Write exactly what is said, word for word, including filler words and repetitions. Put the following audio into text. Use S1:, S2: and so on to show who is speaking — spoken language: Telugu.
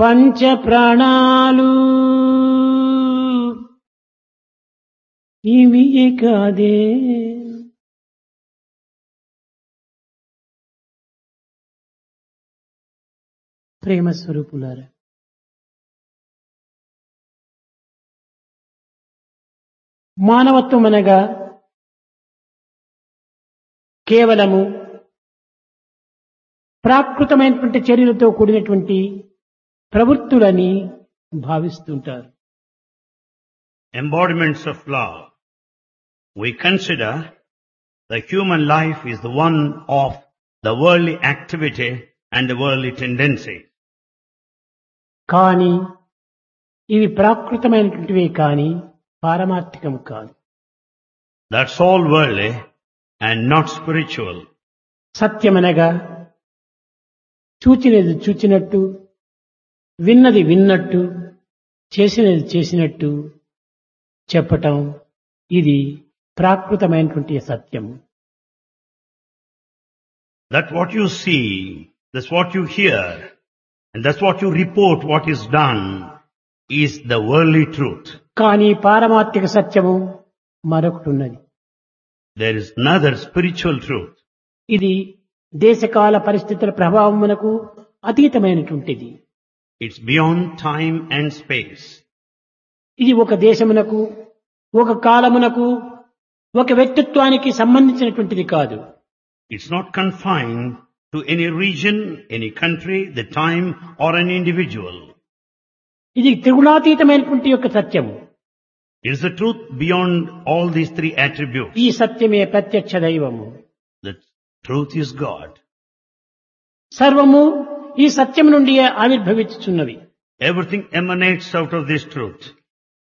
S1: పంచ ప్రాణాలు ఇవి కాదే ప్రేమ స్వరూపులారా, మానవత్వం అనగా కేవలము ప్రాకృతమైనటువంటి చర్యలతో కూడినటువంటి ప్రవృత్తులని భావిస్తుంటారు.
S2: Embodiments of love. We consider the human life is the one of the worldly activity and the worldly tendency.
S1: కానీ ఇవి ప్రాకృతమైనటువంటివే కానీ పారమార్థికం కాదు.
S2: That's all worldly and not spiritual.
S1: సత్యమనగా చూచినది చూచినట్టు, విన్నది విన్నట్టు, చేసినది చేసినట్టు చెప్పటం, ఇది ప్రాకృతమైనటువంటి సత్యం.
S2: That what you see, that's what you hear, and that's what you report what is done is the worldly truth.
S1: కానీ పారమార్థిక సత్యము మరొకటి ఉన్నది.
S2: There is another spiritual truth.
S1: ఇది దేశకాల పరిస్థితుల ప్రభావమునకు అతీతమైనటువంటిది.
S2: It's beyond time and space.
S1: ఇది ఒక దేశమునకు, ఒక కాలమునకు, ఒక వ్యక్తిత్వానికి సంబంధించినటువంటిది కాదు.
S2: It's not confined to any region, any country, the time or an individual.
S1: ఇది త్రిగుణాతీతమైనటువంటి యొక్క సత్యము.
S2: It is the truth beyond all these three attributes.
S1: ఈ సత్యమే ప్రత్యక్ష దైవము.
S2: The truth is God.
S1: సర్వము ఈ సత్యము నుండి ఆవిర్భవించుచున్నవి.
S2: Everything emanates out of this truth.